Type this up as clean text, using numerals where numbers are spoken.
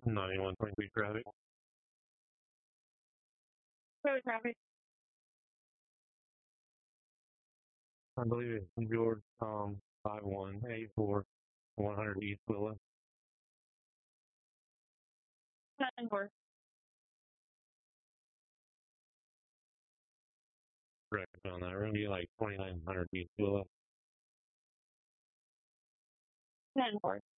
91.3 traffic. Road traffic. I believe it's George 5184 100 East Willow. 10-4. Correct on that. Room, you like 2900 East Willow. 10-4.